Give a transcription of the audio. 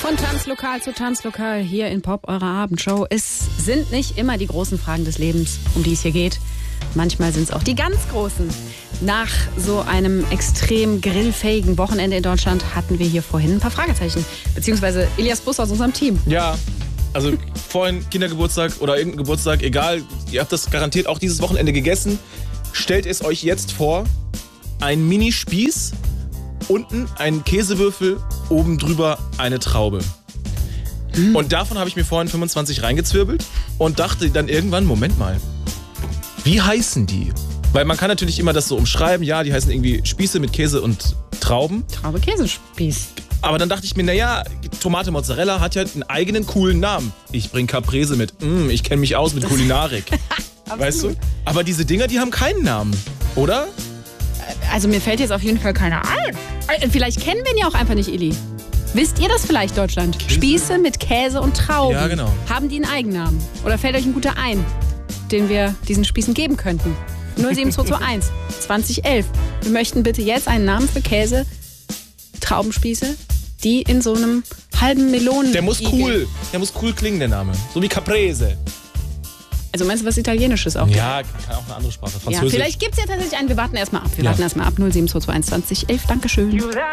Von Tanzlokal zu Tanzlokal hier in Pop, eurer Abendshow. Es sind nicht immer die großen Fragen des Lebens, um die es hier geht. Manchmal sind es auch die ganz großen. Nach so einem extrem grillfähigen Wochenende in Deutschland hatten wir hier vorhin ein paar Fragezeichen. Beziehungsweise Elias Bus aus unserem Team. Ja, also vorhin Kindergeburtstag oder irgendein Geburtstag, egal, ihr habt das garantiert auch dieses Wochenende gegessen. Stellt es euch jetzt vor, ein Minispieß, unten ein Käsewürfel, oben drüber eine Traube. Und davon habe ich mir vorhin 25 reingezwirbelt und dachte dann irgendwann, Moment mal, wie heißen die? Weil man kann natürlich immer das so umschreiben, ja, die heißen irgendwie Spieße mit Käse und Trauben. Traube Käsespieß. Aber dann dachte ich mir, naja, Tomate Mozzarella hat ja einen eigenen coolen Namen. Ich bring Caprese mit, ich kenne mich aus mit Kulinarik. Weißt du? Aber diese Dinger, die haben keinen Namen, oder? Also mir fällt jetzt auf jeden Fall keiner ein. Vielleicht kennen wir ihn ja auch einfach nicht, Eli. Wisst ihr das vielleicht, Deutschland? Käse? Spieße mit Käse und Trauben. Ja, genau. Haben die einen Eigennamen? Oder fällt euch ein guter ein, den wir diesen Spießen geben könnten? 07221 2011. Wir möchten bitte jetzt einen Namen für Käse, Traubenspieße, die in so einem halben Melonen. Der muss cool klingen, der Name. So wie Caprese. Also meinst du was Italienisches auch? Ja, kann auch eine andere Sprache. Französisch. Ja, vielleicht gibt es ja tatsächlich einen. Wir warten erstmal ab. 07221 2011. Dankeschön.